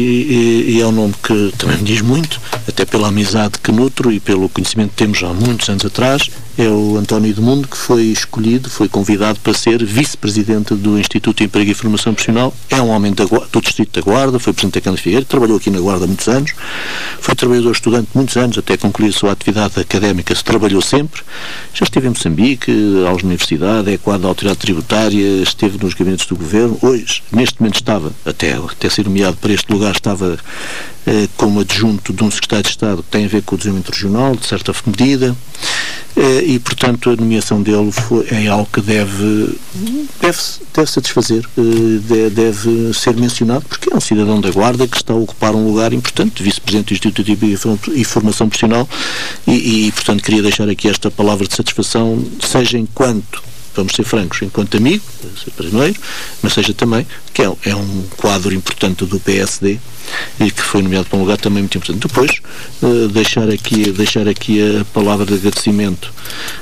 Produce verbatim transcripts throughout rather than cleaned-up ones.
E, e, e é um nome que também me diz muito, até pela amizade que nutro e pelo conhecimento que temos há muitos anos atrás. É o António Edmundo, que foi escolhido, foi convidado para ser vice-presidente do Instituto de Emprego e Formação Profissional. É um homem da, do Distrito da Guarda, foi presidente da Câmara de Figueiredo, trabalhou aqui na Guarda há muitos anos, foi trabalhador estudante muitos anos, até concluir a sua atividade académica, se trabalhou sempre. Já esteve em Moçambique, aulas na universidade, é quadro da autoridade tributária, esteve nos gabinetes do governo. Hoje, neste momento estava, até, até ser nomeado para este lugar, estava eh, como adjunto de um secretário de Estado que tem a ver com o desenvolvimento regional, de certa medida. Eh, e, portanto, a nomeação dele foi, é algo que deve, deve, deve satisfazer, eh, deve ser mencionado, porque é um cidadão da Guarda que está a ocupar um lugar importante, vice-presidente do Instituto de Emprego e Formação Profissional, e, e, portanto, queria deixar aqui esta palavra de satisfação, seja enquanto, vamos ser francos, enquanto amigo, primeiro, mas seja também que é, é um quadro importante do P S D e que foi nomeado para um lugar também muito importante. Depois, uh, deixar, aqui, deixar aqui a palavra de agradecimento,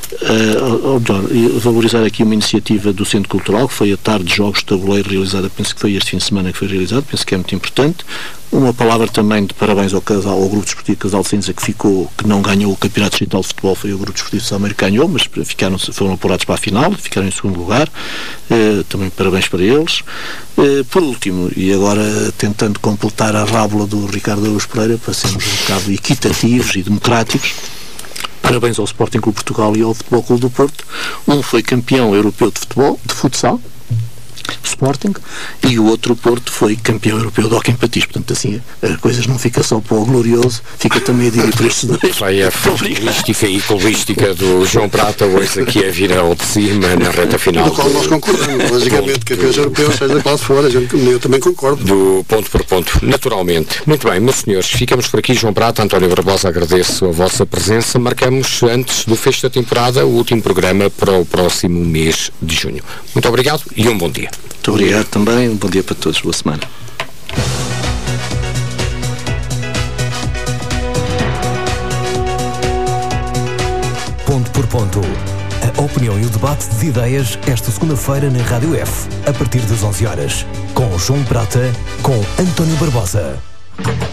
uh, ou melhor, valorizar aqui uma iniciativa do Centro Cultural, que foi a tarde de jogos de tabuleiro realizada, penso que foi este fim de semana que foi realizado, penso que é muito importante. Uma palavra também de parabéns ao casal, ao grupo desportivo Casal de Cinza, que ficou, que não ganhou o Campeonato Distrital de Futebol, foi o grupo desportivo Sul-Americano, ganhou, mas ficaram, foram apurados para a final, ficaram em segundo lugar, uh, também parabéns para eles. Uh, por último, e agora tentando completar a rábula do Ricardo Araújo Pereira, para sermos um bocado equitativos e democráticos, parabéns ao Sporting Clube Portugal e ao Futebol Clube do Porto. Um foi campeão europeu de futebol, de futsal, Sporting, e o outro, Porto, foi campeão europeu de hóquei em patins. Portanto, assim, as coisas não ficam só para o glorioso, fica também a dizer para estes dois. Vai a futbolística e clubística do João Prata hoje aqui a vir ao de cima na reta final. Do qual nós concordamos, logicamente, campeões europeus, seja qual for, a gente, eu também concordo. Do ponto por ponto, naturalmente. Muito bem, meus senhores, ficamos por aqui. João Prata, António Barbosa, agradeço a vossa presença. Marcamos, antes do fecho da temporada, o último programa para o próximo mês de junho. Muito obrigado e um bom dia. Muito obrigado também, um bom dia para todos, boa semana. Ponto por ponto. A opinião e o debate de ideias esta segunda-feira na Rádio F, a partir das onze horas. Com João Prata, com António Barbosa.